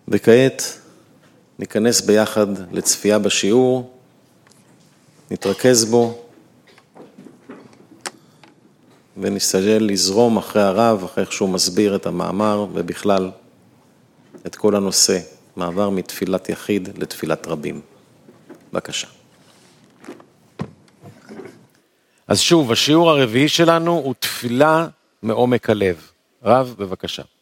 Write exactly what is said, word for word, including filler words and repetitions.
וכעת ניכנס ביחד לצפייה בשיעור, נתרכז בו ונסתגל לזרום אחרי הרב, אחרי איך שהוא מסביר את המאמר ובכלל את כל הנושא, מעבר מתפילת יחיד לתפילת רבים. בבקשה. אז שוב, השיעור הרביעי שלנו הוא תפילה מעומק הלב. רב, בבקשה.